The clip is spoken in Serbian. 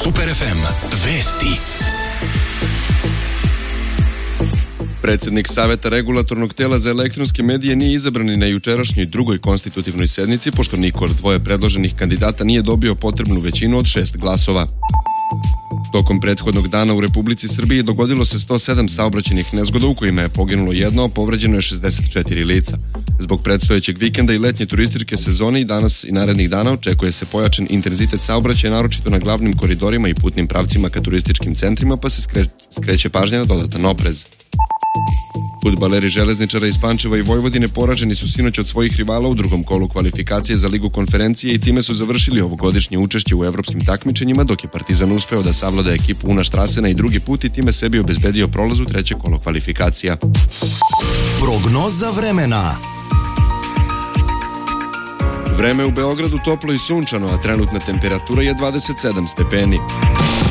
Super FM. Vesti. Predsednik Saveta regulatornog tela za elektronske medije nije izabran ni na jučerašnjoj drugoj konstitutivnoj sednici, pošto niko od dvoje predloženih kandidata nije dobio potrebnu većinu od 6 glasova. Tokom prethodnog dana u Republici Srbiji dogodilo se 107 saobraćajnih nezgoda u kojima je poginulo jedno, a povređeno je 64 lica. Zbog predstojećeg vikenda i letnje turističke sezone i danas i narednih dana očekuje se pojačan intenzitet saobraćaja, naročito na glavnim koridorima i putnim pravcima ka turističkim centrima, pa se skreće pažnja na dodatan oprez. Fudbaleri Železničara iz Pančeva i Vojvodine poraženi su sinoć od svojih rivala u drugom kolu kvalifikacije za Ligu konferencije i time su završili ovogodišnje učešće u evropskim takmičenjima, dok je Partizan uspeo da savlada ekipu Una Štrasena i drugi put i time sebi obezbedio prolaz u treće kolo kvalifikacija. Prognoza vremena. Vreme u Beogradu toplo i sunčano, a trenutna temperatura je 27 stepeni.